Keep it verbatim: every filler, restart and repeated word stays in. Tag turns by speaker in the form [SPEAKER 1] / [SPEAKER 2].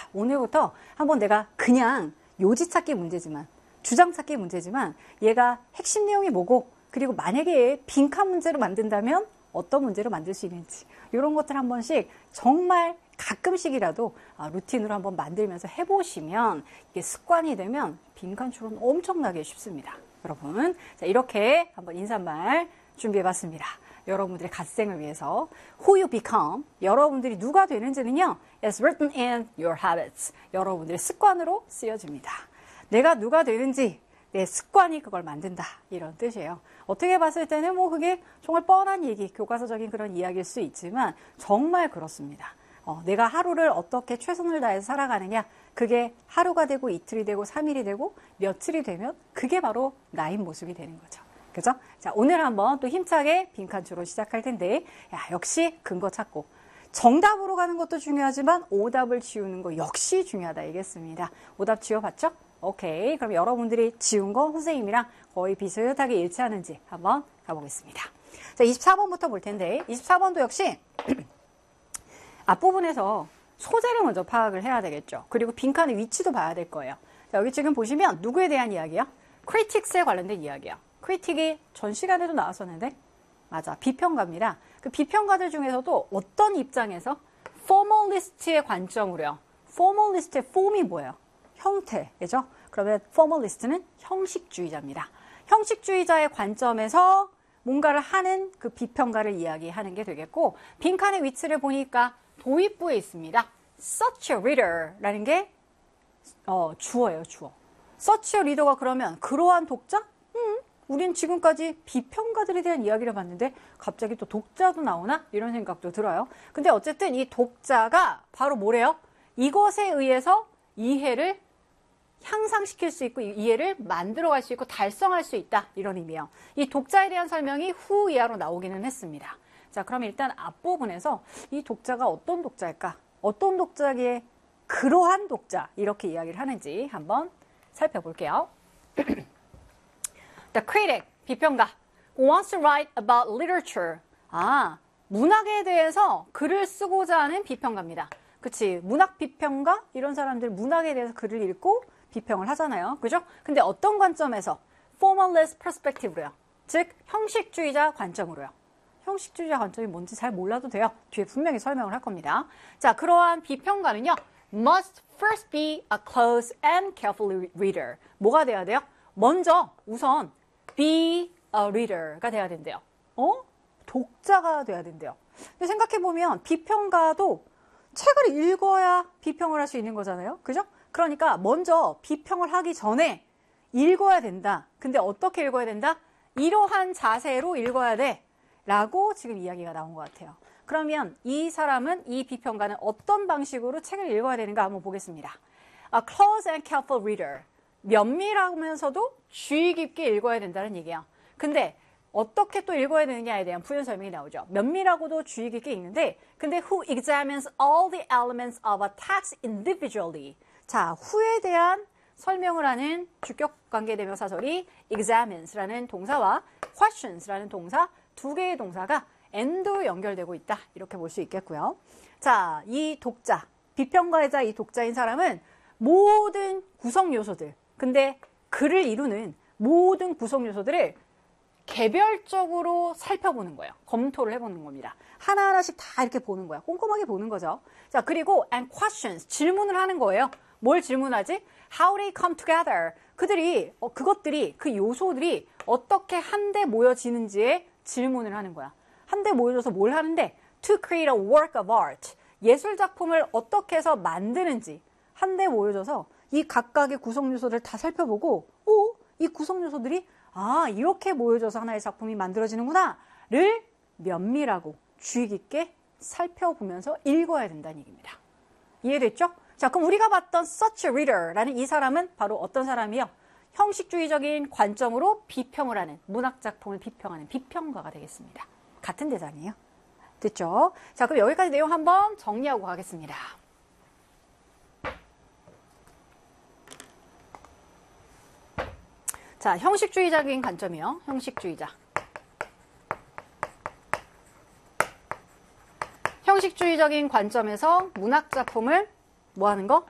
[SPEAKER 1] 오늘부터 한번 내가 그냥 요지 찾기 문제지만, 주장 찾기 문제지만 얘가 핵심 내용이 뭐고, 그리고 만약에 빈칸 문제로 만든다면 어떤 문제로 만들 수 있는지, 이런 것들 한 번씩 정말 가끔씩이라도 루틴으로 한번 만들면서 해보시면 이게 습관이 되면 빈칸 추론 엄청나게 쉽습니다. 여러분, 자, 이렇게 한번 인사말 준비해봤습니다. 여러분들의 갓생을 위해서 Who you become, 여러분들이 누가 되는지는요, is written in your habits. 여러분들의 습관으로 쓰여집니다. 내가 누가 되는지 내 습관이 그걸 만든다, 이런 뜻이에요. 어떻게 봤을 때는 뭐 그게 정말 뻔한 얘기, 교과서적인 그런 이야기일 수 있지만 정말 그렇습니다. 어, 내가 하루를 어떻게 최선을 다해서 살아가느냐, 그게 하루가 되고 이틀이 되고 삼일이 되고 며칠이 되면 그게 바로 나의 모습이 되는 거죠. 그죠? 자, 오늘 한번 또 힘차게 빈칸추로 시작할 텐데, 야, 역시 근거 찾고 정답으로 가는 것도 중요하지만 오답을 지우는 거 역시 중요하다 얘기했습니다. 오답 지워봤죠? 오케이. 그럼 여러분들이 지운 거 선생님이랑 거의 비슷하게 일치하는지 한번 가보겠습니다. 자, 이십사 번부터 볼 텐데, 이십사 번도 역시 앞부분에서 소재를 먼저 파악을 해야 되겠죠. 그리고 빈칸의 위치도 봐야 될 거예요. 자, 여기 지금 보시면 누구에 대한 이야기야? 크리틱스에 관련된 이야기야. 크리틱이 전 시간에도 나왔었는데, 맞아, 비평가입니다. 그 비평가들 중에서도 어떤 입장에서 포멀리스트의 관점으로요. 포멀리스트의 폼이 뭐예요? 형태죠. 그러면 포멀리스트는 형식주의자입니다. 형식주의자의 관점에서 뭔가를 하는 그 비평가를 이야기하는 게 되겠고, 빈칸의 위치를 보니까 도입부에 있습니다. Such a reader라는 게 어, 주어예요, 주어. Such a reader가 그러면 그러한 독자? 음, 우린 지금까지 비평가들에 대한 이야기를 봤는데 갑자기 또 독자도 나오나? 이런 생각도 들어요. 근데 어쨌든 이 독자가 바로 뭐래요? 이것에 의해서 이해를 향상시킬 수 있고 이해를 만들어갈 수 있고 달성할 수 있다, 이런 의미예요. 이 독자에 대한 설명이 후 이하로 나오기는 했습니다. 자, 그럼 일단 앞부분에서 이 독자가 어떤 독자일까? 어떤 독자기에 그러한 독자, 이렇게 이야기를 하는지 한번 살펴볼게요. The critic, 비평가, wants to write about literature. 아, 문학에 대해서 글을 쓰고자 하는 비평가입니다. 그치, 문학 비평가? 이런 사람들 문학에 대해서 글을 읽고 비평을 하잖아요. 그죠? 근데 어떤 관점에서? formalist perspective로요. 즉, 형식주의자 관점으로요. 형식주의자 관점이 뭔지 잘 몰라도 돼요. 뒤에 분명히 설명을 할 겁니다. 자, 그러한 비평가는요, must first be a close and careful reader. 뭐가 돼야 돼요? 먼저, 우선, be a reader가 돼야 된대요. 어? 독자가 돼야 된대요. 근데 생각해보면, 비평가도 책을 읽어야 비평을 할 수 있는 거잖아요. 그죠? 그러니까 먼저 비평을 하기 전에 읽어야 된다. 근데 어떻게 읽어야 된다? 이러한 자세로 읽어야 돼. 라고 지금 이야기가 나온 것 같아요. 그러면 이 사람은, 이 비평가는 어떤 방식으로 책을 읽어야 되는가 한번 보겠습니다. A close and careful reader. 면밀하면서도 주의 깊게 읽어야 된다는 얘기예요. 근데 어떻게 또 읽어야 되느냐에 대한 부연 설명이 나오죠. 면밀하고도 주의 깊게 읽는데, 근데 who examines all the elements of a text individually. 자, who에 대한 설명을 하는 주격 관계대명사절이 examines라는 동사와 questions라는 동사, 두 개의 동사가 and로 연결되고 있다, 이렇게 볼 수 있겠고요. 자, 이 독자, 비평가이자 이 독자인 사람은 모든 구성 요소들, 근데 글을 이루는 모든 구성 요소들을 개별적으로 살펴보는 거예요. 검토를 해보는 겁니다. 하나하나씩 다 이렇게 보는 거야. 꼼꼼하게 보는 거죠. 자, 그리고 and questions, 질문을 하는 거예요. 뭘 질문하지? How they come together. 그들이, 어, 그것들이, 그 요소들이 어떻게 한데 모여지는지에 질문을 하는 거야. 한데 모여져서 뭘 하는데? To create a work of art. 예술 작품을 어떻게 해서 만드는지. 한데 모여져서 이 각각의 구성 요소를 다 살펴보고, 오, 이 구성 요소들이 아, 이렇게 모여져서 하나의 작품이 만들어지는구나 를 면밀하고 주의 깊게 살펴보면서 읽어야 된다는 얘기입니다. 이해됐죠? 자, 그럼 우리가 봤던 such a reader라는 이 사람은 바로 어떤 사람이요? 형식주의적인 관점으로 비평을 하는, 문학작품을 비평하는 비평가가 되겠습니다. 같은 대상이에요. 됐죠? 자, 그럼 여기까지 내용 한번 정리하고 가겠습니다. 자, 형식주의적인 관점이요. 형식주의자. 형식주의적인 관점에서 문학작품을 뭐 하는 거?